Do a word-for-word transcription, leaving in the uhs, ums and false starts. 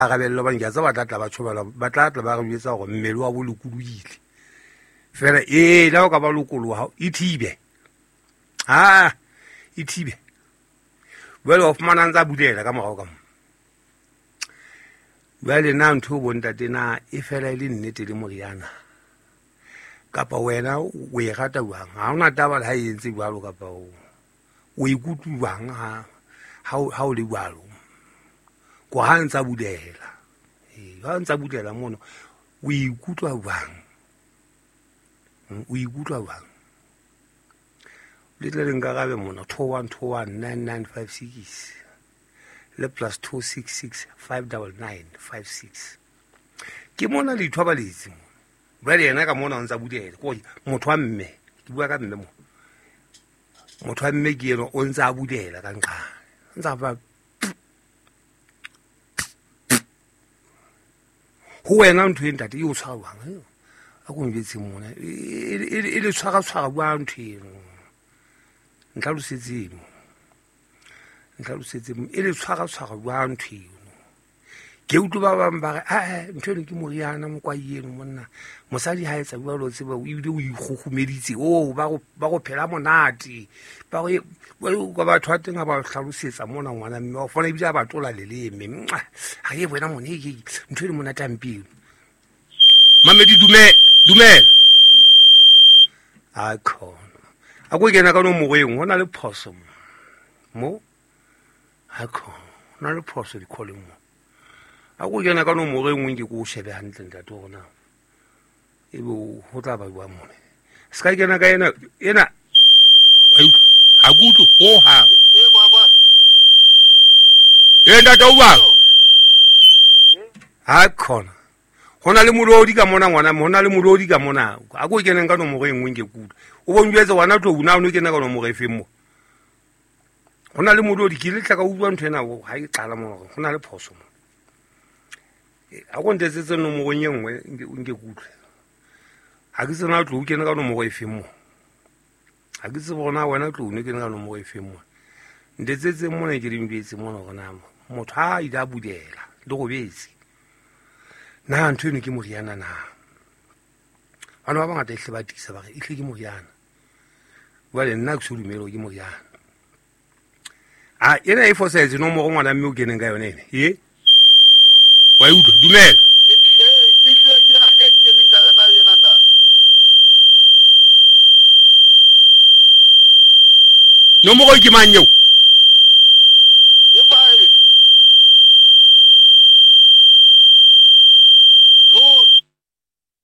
ga bello ba ngya tsa ba tla ba tshobela ba tla tla ba re etsa go mmele wa bo lokulugile fela e la ka ba lokolo ha ithibe ha ithibe well of mananza budela ka morago ka mo bale na ntho bo ntate na e fela ile nnete le moriana kapa wena o e rata bang ha ona taba ha e ntse balo kapa o o ikutu bang ha ha ha o le balo go ha ntsa budela e ha ntsa budela mono o ikutwa bang o ikutwa bang le tla nka gabe mona two one two one nine nine five six le plus two six six five nine nine five six ke mona le thwa baletsi ba le yena ka mona ntsa budela go motho wa mme ke bua ka mme mo motho wa mme ke eno o ntsa budela ka nqa ntsa ba ho wena ntho e ntate yo tshwarwang a go mbetse mona e le tshwara tshwara bua ntho e ntlalosetse mo ntlalosetse mo e le tshwara tshwara bua ntho e ke utlo ba bang ba re a ntho e ke moriana mo kwa yeno monna mosadi ha etsa bua lo tseba o ile o igogumeditse o ba go ba go phela monate ba go go ba thwa teng ba hlalosetsa mona ngwana mme o fona ibile ba tola leleme ha ye bona mone ke ntho e monate ampile mamedi dume dumela a khona a go kena ka no mogweng hona le phoso mo ha khona na le phoso di khole mo a go kena ka no mogweng ke go shebe hantle ntate gona e bo ho tla ba bua mone ska kena ka ena ena wa utlwa ha kutu ho ha e kwa kwa e ntate o ba ha khona hona le molodi ka mona ngwana hona le molodi ka mona a go kena ka no mogweng ke kutu o bonjwetse wana tlo una o kena ka no mogefeng mo hona le molodi ke le tla ka utlwa ntho ena ha e qala mo hona le phoso mo a go ntetsetse no mo gonyengwe nke kutlwe ha ke tsena tlo kena ka no mogefeng mo ha ke tse bona wena tlo ne kena ka no mogefeng mo ntetsetse mona ke rimbetse mona gona motho ha ida budela le go betse na ntho eno ke moriana na bana ba bangata ehle ba tisa ba re ehle ke moriana bale nna ke solumelo ke moriana a ena e fosetse no mo ngwana mme o keneng ka yone ene ye wa utlwa dumela e tle ke na e keneng ka yona yena nda no mo go ke manyeo